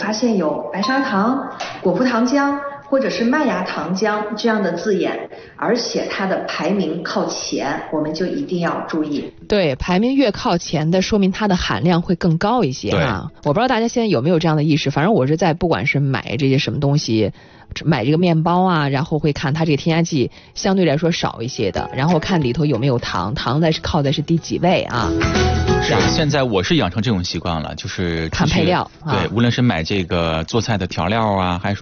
发现有白砂糖、果葡糖浆或者是麦芽糖浆这样的字眼，而且它的排名靠前，我们就一定要注意。 对，排名越靠前的，说明它的含量会更高一些啊。我不知道大家现在有没有这样的意识，反正我是在不管是买这些什么东西，买这个面包啊，然后会看它这个添加剂相对来说少一些的，然后看里头有没有糖，糖靠的是第几位啊。 是，现在我是养成这种习惯了，就是看配料。 对，无论是买这个做菜的调料啊，还是说